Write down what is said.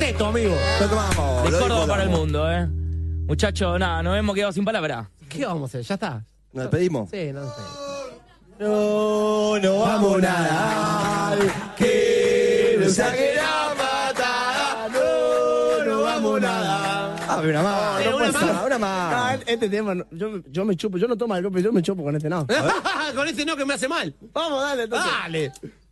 respeto, amigo. Lo tomamos. De lo Córdoba para el disfrutamos. mundo, Muchachos, nada, nos hemos quedado sin palabras. ¿Qué vamos a hacer? ¿Ya está? ¿Nos despedimos? Sí, no sé. No vamos a nadar, que nos saquen a matar. No vamos a nadar. Ah, una más, no puede ser, una más. Ah, este tema, yo me chupo, yo no tomo alcohol, pero yo me chupo con este no. Con este no que me hace mal. Vamos, dale, entonces. Dale.